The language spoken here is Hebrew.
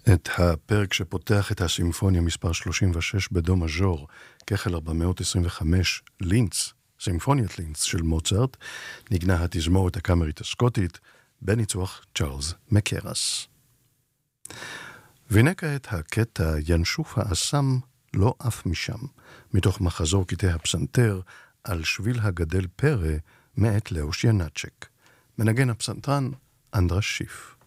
את הפרק שפותח את הסימפוניה מספר 36 בדו מז'ור, כחל 425, לינץ, סימפוניית לינץ של מוצרט, נגנה התזמורת הקאמרית הסקוטית, בניצוח צ'ארלס מקרס. והנה כעת הקטע ינשוף האסם לא אף משם, מתוך מחזור קטעי הפסנתר על שביל הגדל פרא מאת לאוש ינאצ'ק. מנגן הפסנתרן אנדרס שיף.